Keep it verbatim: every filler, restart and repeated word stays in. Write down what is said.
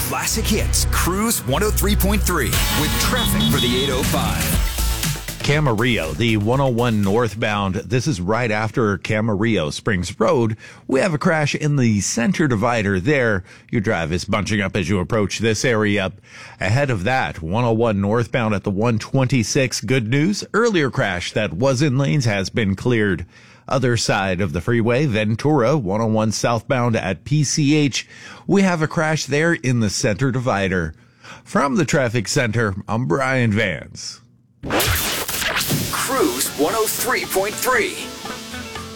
Classic Hits, Cruise one oh three point three with traffic for the eight oh five. Camarillo, the one oh one northbound. This is right after Camarillo Springs Road. We have a crash in the center divider there. Your drive is bunching up as you approach this area. Ahead of that, one oh one northbound at the one twenty-six. Good news, earlier crash that was in lanes has been cleared. Other side of the freeway, Ventura, one oh one southbound at P C H. We have a crash there in the center divider. From the traffic center, I'm Brian Vance. Cruise one oh three point three.